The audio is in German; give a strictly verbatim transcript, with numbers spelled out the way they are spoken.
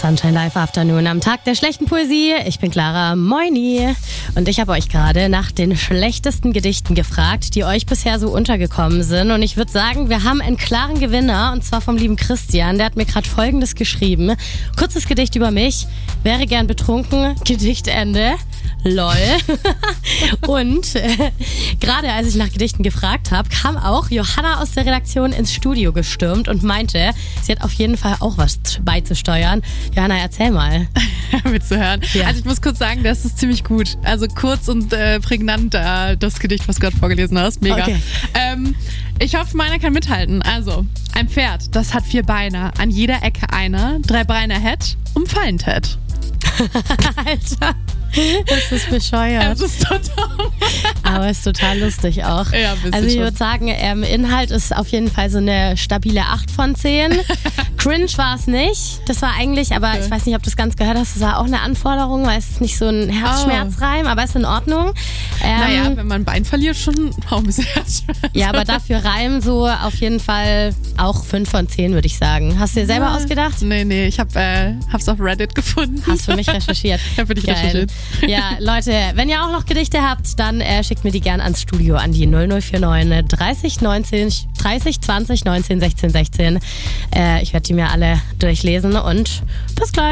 Sunshine Live Afternoon am Tag der schlechten Poesie. Ich bin Clara, moini. Und ich habe euch gerade nach den schlechtesten Gedichten gefragt, die euch bisher so untergekommen sind. Und ich würde sagen, wir haben einen klaren Gewinner, und zwar vom lieben Christian. Der hat mir gerade Folgendes geschrieben. Kurzes Gedicht über mich. Wäre gern betrunken. Gedichtende. Lol. Und äh, gerade als ich nach Gedichten gefragt habe, kam auch Johanna aus der Redaktion ins Studio gestürmt und meinte, sie hat auf jeden Fall auch was beizusteuern. Johanna, erzähl mal. Mitzuhören. Ja. Also ich muss kurz sagen, das ist ziemlich gut. Also kurz und äh, prägnant, äh, das Gedicht, was du gerade vorgelesen hast. Mega. Okay. Ähm, ich hoffe, meiner kann mithalten. Also, ein Pferd, das hat vier Beine, an jeder Ecke einer, drei Beine hätt, umfallen tät. Alter, das ist bescheuert. Das ist total. Aber ist total lustig auch. Ja, ein bisschen also ich schon. würde sagen, ähm, Inhalt ist auf jeden Fall so eine stabile acht von zehn. Cringe war es nicht. Das war eigentlich, aber Okay. ich weiß nicht, ob du es ganz gehört hast, das war auch eine Anforderung, weil es ist nicht so ein Herzschmerzreim, aber ist in Ordnung. Ähm, Naja, wenn man ein Bein verliert, schon auch ein bisschen Herzschmerz. ja, aber dafür Reim so auf jeden Fall auch fünf von zehn, würde ich sagen. Hast du dir selber Ah. ausgedacht? Nee, nee, ich hab, äh, hab's auf Reddit gefunden. Hast für mich recherchiert. Ja, für dich Geil. recherchiert. Ja, Leute, wenn ihr auch noch Gedichte habt, dann äh, schickt mir die gerne ans Studio an die null null vier neun dreißig neunzehn dreißig zwanzig neunzehn sechzehn sechzehn. Äh, ich werde die mir alle durchlesen und bis gleich.